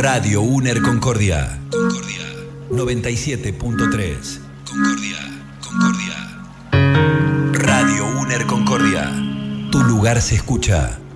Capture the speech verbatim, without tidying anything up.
Radio UNER Concordia. Concordia. noventa y siete punto tres. Concordia. Concordia. Radio UNER Concordia. Tu lugar se escucha.